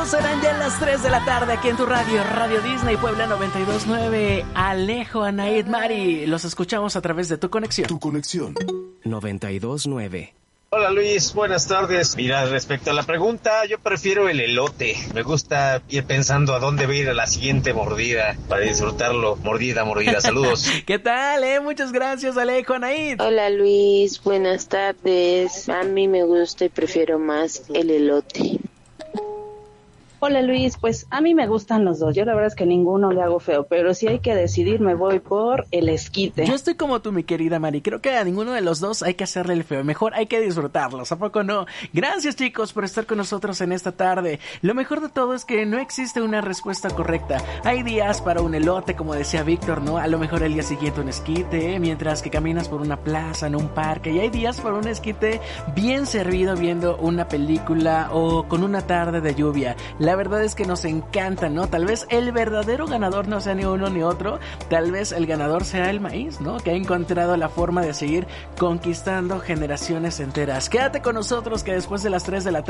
Serán ya las 3 de la tarde aquí en tu radio, Radio Disney Puebla 92.9. Alejo, Anaid, Mari, los escuchamos a través de Tu Conexión. Tu Conexión 92.9. Hola Luis, buenas tardes. Mira, respecto a la pregunta, yo prefiero el elote. Me gusta ir pensando a dónde va a ir la siguiente mordida para disfrutarlo. Mordida, mordida. Saludos. ¿Qué tal, Muchas gracias, Alejo, Anaid. Hola Luis, buenas tardes. A mí me gusta y prefiero más el elote. Hola Luis, pues a mí me gustan los dos. Yo la verdad es que ninguno le hago feo, pero si hay que decidir me voy por el esquite. Yo estoy como tú, mi querida Mari. Creo que a ninguno de los dos hay que hacerle el feo. Mejor hay que disfrutarlos, ¿a poco no? Gracias, chicos, por estar con nosotros en esta tarde. Lo mejor de todo es que no existe una respuesta correcta. Hay días para un elote, como decía Víctor, ¿no? A lo mejor el día siguiente un esquite, mientras que caminas por una plaza, en un parque. Y hay días para un esquite bien servido viendo una película o con una tarde de lluvia. La verdad es que nos encanta, ¿no? Tal vez el verdadero ganador no sea ni uno ni otro. Tal vez el ganador sea el maíz, ¿no? Que ha encontrado la forma de seguir conquistando generaciones enteras. Quédate con nosotros que después de las 3 de la tarde